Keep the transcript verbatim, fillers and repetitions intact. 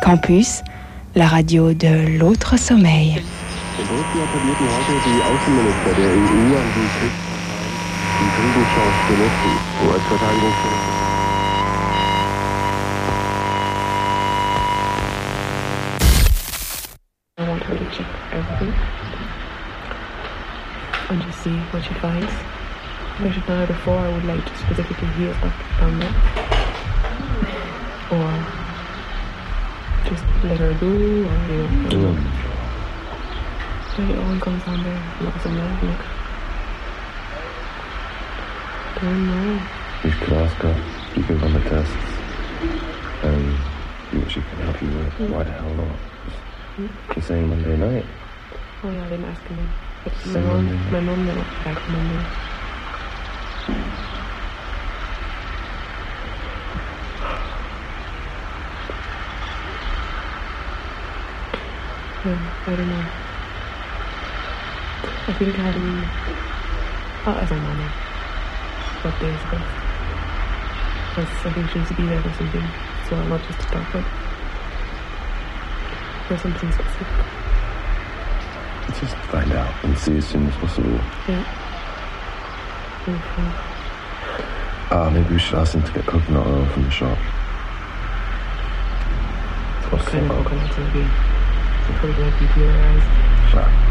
Campus, la radio de l'autre sommeil. In Russland appellierten heute die Außenminister der E U an die Kriegsparteien, die Friedenschance zu nutzen, U S-Verteidigungsminister. I want her to check everything and just see what she finds. I should know before I would like to specifically hear what found there. Or just let her go, or you know. Mm. Maybe it all comes down there, look some love, look. Don't know. You could ask her, you can run the tests, and see what she can help you with. Mm. Why the hell not? Mm. You're saying Monday night? Oh yeah, I didn't ask him. But my Say mom, Monday. my mom went back on Monday. Yeah, I don't know. I think um, I'll ask my mama what day is best. Because I think she needs to be there for something, so not just to talk about. For something specific. Just find out and see as soon as possible. Yeah. Okay. Ah, maybe we should ask them to get coconut oil from the shop. What kind of coconut will be? Probably like deodorized. Sure.